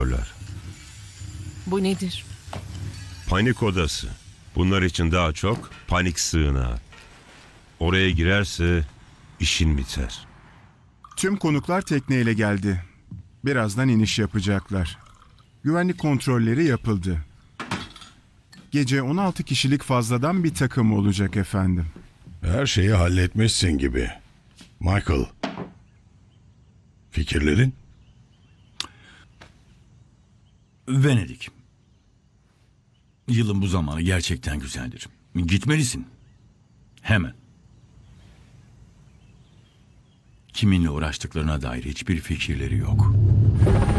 Bu nedir? Panik odası. Bunlar için daha çok panik sığınağı. Oraya girerse işin biter. Tüm konuklar tekneyle geldi. Birazdan iniş yapacaklar. Güvenlik kontrolleri yapıldı. Gece 16 kişilik fazladan bir takım olacak efendim. Her şeyi halletmişsin gibi. Michael. Fikirlerin? Venedik. Yılın bu zamanı gerçekten güzeldir. Gitmelisin. Hemen. Kiminle uğraştıklarına dair hiçbir fikirleri yok.